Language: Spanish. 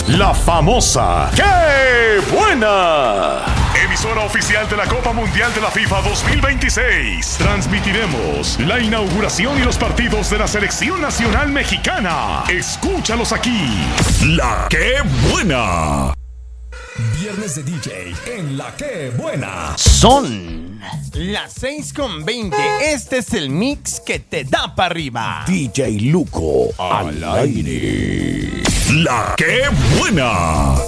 la famosa ¡Qué buena! Emisora oficial de la Copa Mundial de la FIFA 2026. Transmitiremos la inauguración y los partidos de la Selección Nacional Mexicana. Escúchalos aquí. La ¡Qué buena! Viernes de DJ en La ¡Qué buena! Son las 6:20. Este es el mix que te da para arriba. DJ Luco al aire. La ¡Qué buena!